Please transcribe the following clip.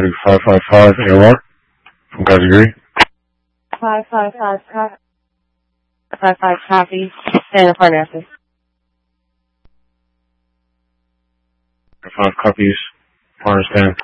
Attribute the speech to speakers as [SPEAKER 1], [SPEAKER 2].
[SPEAKER 1] 555 AOR from Category.
[SPEAKER 2] 555 copy. Stand in front of us.
[SPEAKER 1] 5 copies. Partner stand.